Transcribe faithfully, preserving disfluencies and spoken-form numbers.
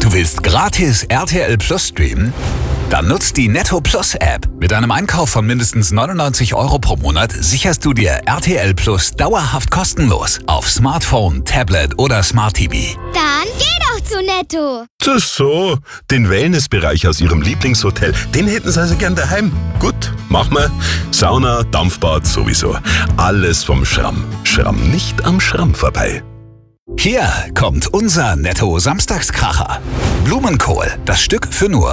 Du willst gratis R T L Plus streamen? Dann nutzt die Netto Plus App. Mit einem Einkauf von mindestens neunundneunzig Euro pro Monat sicherst du dir R T L Plus dauerhaft kostenlos auf Smartphone, Tablet oder Smart T V. Dann geh doch zu Netto. Das so. Den Wellnessbereich aus Ihrem Lieblingshotel, den hätten Sie also gern daheim. Gut, machen wir. Sauna, Dampfbad sowieso. Alles vom Schramm. Schramm nicht am Schramm vorbei. Hier kommt unser Netto Samstagskracher. Blumenkohl, das Stück für nur